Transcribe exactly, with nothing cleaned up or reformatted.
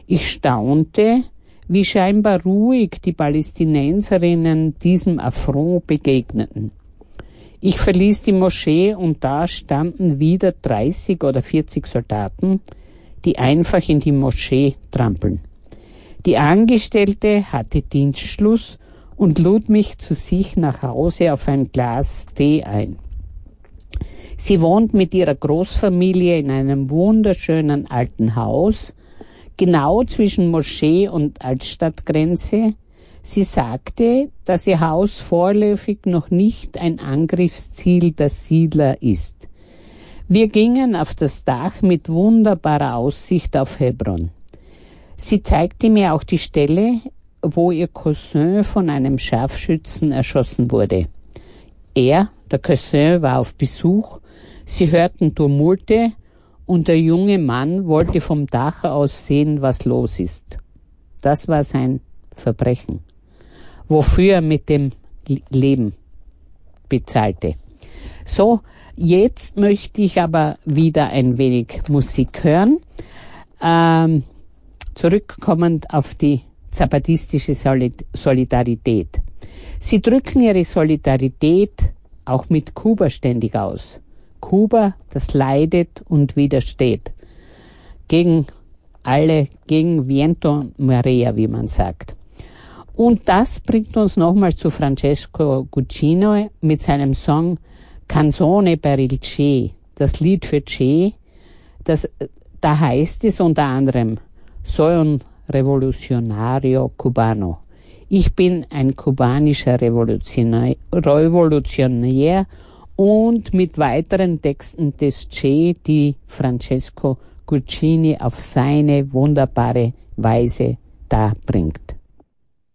Ich staunte, wie scheinbar ruhig die Palästinenserinnen diesem Affront begegneten. Ich verließ die Moschee und da standen wieder dreißig oder vierzig Soldaten, die einfach in die Moschee trampeln. Die Angestellte hatte Dienstschluss und lud mich zu sich nach Hause auf ein Glas Tee ein. Sie wohnt mit ihrer Großfamilie in einem wunderschönen alten Haus, genau zwischen Moschee und Altstadtgrenze. Sie sagte, dass ihr Haus vorläufig noch nicht ein Angriffsziel der Siedler ist. Wir gingen auf das Dach mit wunderbarer Aussicht auf Hebron. Sie zeigte mir auch die Stelle, wo ihr Cousin von einem Scharfschützen erschossen wurde. Er, der Cousin, war auf Besuch, sie hörten Tumulte und der junge Mann wollte vom Dach aus sehen, was los ist. Das war sein Verbrechen, wofür er mit dem Leben bezahlte. So, jetzt möchte ich aber wieder ein wenig Musik hören. Ähm, zurückkommend auf die zapatistische Solidarität. Sie drücken ihre Solidarität auch mit Kuba ständig aus. Kuba, das leidet und widersteht. Gegen alle, gegen Viento Marea, wie man sagt. Und das bringt uns nochmal zu Francesco Guccino mit seinem Song Canzone per il Che, das Lied für Che. Das, da heißt es unter anderem, soy un revolucionario cubano. Ich bin ein kubanischer Revolutionär, Revolutionär und mit weiteren Texten des Che, die Francesco Guccini auf seine wunderbare Weise darbringt.